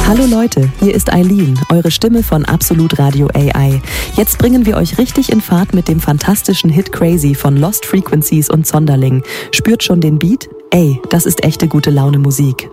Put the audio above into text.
Hallo Leute, hier ist Eileen, eure Stimme von Absolut Radio AI. Jetzt bringen wir euch richtig in Fahrt mit dem fantastischen Hit Crazy von Lost Frequencies und Zonderling. Spürt schon den Beat? Ey, das ist echte gute Laune Musik.